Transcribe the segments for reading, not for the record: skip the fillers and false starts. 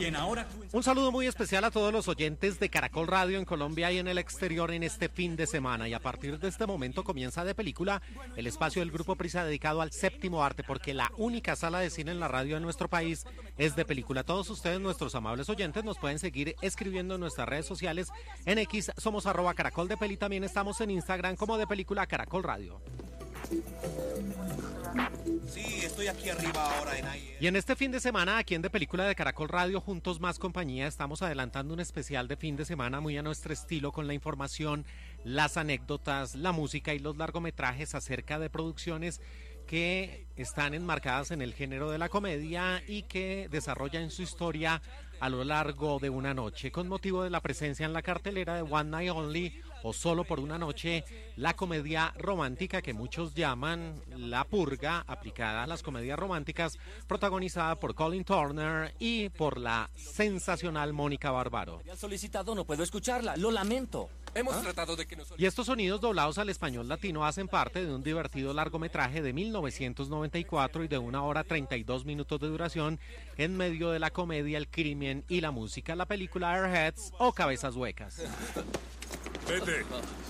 Bien, ahora... Un saludo muy especial a todos los oyentes de Caracol Radio en Colombia y en el exterior en este fin de semana. Y a partir de este momento comienza De Película, el espacio del Grupo Prisa dedicado al séptimo arte, porque la única sala de cine en la radio de nuestro país es De Película. Todos ustedes, nuestros amables oyentes, nos pueden seguir escribiendo en nuestras redes sociales. En X somos @Caracol de Peli, también estamos en Instagram como De Película Caracol Radio. Sí, estoy aquí arriba ahora en ahí. Y en este fin de semana, aquí en De Película de Caracol Radio, Juntos Más Compañía, estamos adelantando un especial de fin de semana muy a nuestro estilo, con la información, las anécdotas, la música y los largometrajes acerca de producciones que están enmarcadas en el género de la comedia y que desarrollan su historia a lo largo de una noche, con motivo de la presencia en la cartelera de One Night Only o Solo por una Noche, la comedia romántica que muchos llaman La Purga, aplicada a las comedias románticas, protagonizada por Colin Turner y por la sensacional Mónica Bárbaro. Había solicitado, no puedo escucharla, lo lamento. Hemos tratado de que nos... Y estos sonidos doblados al español latino hacen parte de un divertido largometraje de 1994 y de 1 hora 32 minutos de duración, en medio de la comedia, el crimen y la música, la película Airheads o Cabezas Huecas. Vete.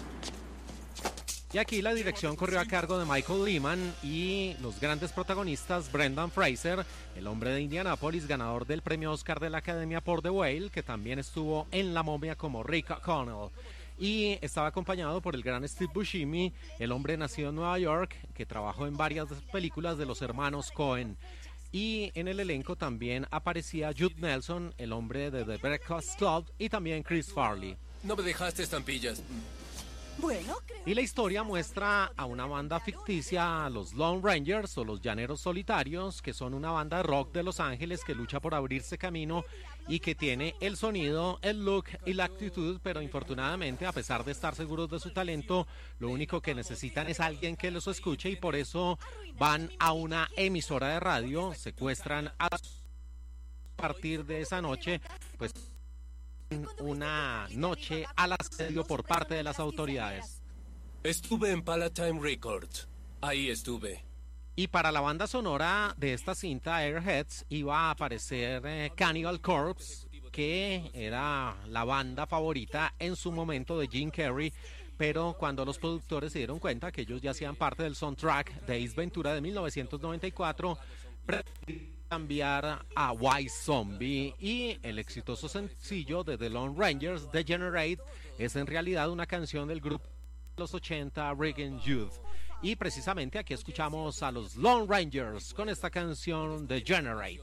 Y aquí la dirección corrió a cargo de Michael Lehman y los grandes protagonistas Brendan Fraser, el hombre de Indianápolis, ganador del premio Oscar de la Academia por The Whale, que también estuvo en La Momia como Rick O'Connell. Y estaba acompañado por el gran Steve Buscemi, el hombre nacido en Nueva York, que trabajó en varias películas de los hermanos Coen. Y en el elenco también aparecía Jude Nelson, el hombre de The Breakfast Club, y también Chris Farley. No me dejaste estampillas. Bueno, Y la historia muestra a una banda ficticia, los Lone Rangers o los Llaneros Solitarios, que son una banda de rock de Los Ángeles que lucha por abrirse camino y que tiene el sonido, el look y la actitud, pero infortunadamente, a pesar de estar seguros de su talento, lo único que necesitan es alguien que los escuche, y por eso van a una emisora de radio, secuestran a partir de esa noche, pues una noche al asedio por parte de las autoridades. Estuve en Palatine Records. Ahí estuve. Y para la banda sonora de esta cinta, Airheads, iba a aparecer Cannibal Corpse, que era la banda favorita en su momento de Jim Carrey, pero cuando los productores se dieron cuenta que ellos ya hacían parte del soundtrack de Ace Ventura de 1994, cambiar a White Zombie, y el exitoso sencillo de The Lone Rangers, Degenerate, es en realidad una canción del grupo de los 80, Reagan Youth. Y precisamente aquí escuchamos a los Lone Rangers con esta canción Degenerate.